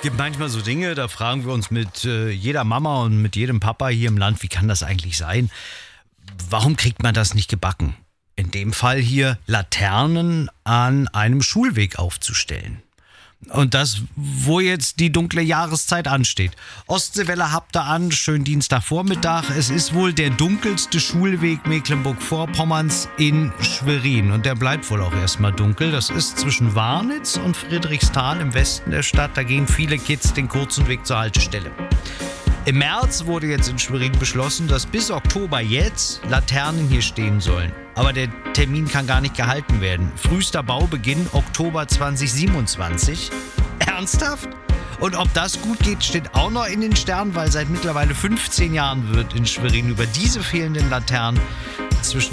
Gibt manchmal so Dinge, da fragen wir uns mit jeder Mama und mit jedem Papa hier im Land, wie kann das eigentlich sein? Warum kriegt man das nicht gebacken? In dem Fall hier Laternen an einem Schulweg aufzustellen. Und das, wo jetzt die dunkle Jahreszeit ansteht. Ostseewelle habt ihr an, schönen Dienstagvormittag. Es ist wohl der dunkelste Schulweg Mecklenburg-Vorpommerns in Schwerin. Und der bleibt wohl auch erstmal dunkel. Das ist zwischen Warnitz und Friedrichsthal im Westen der Stadt. Da gehen viele Kids den kurzen Weg zur Haltestelle. Im März wurde jetzt in Schwerin beschlossen, dass bis Oktober jetzt Laternen hier stehen sollen. Aber der Termin kann gar nicht gehalten werden. Frühester Baubeginn Oktober 2027. Ernsthaft? Und ob das gut geht, steht auch noch in den Sternen, weil seit mittlerweile 15 Jahren wird in Schwerin über diese fehlenden Laternen zwischen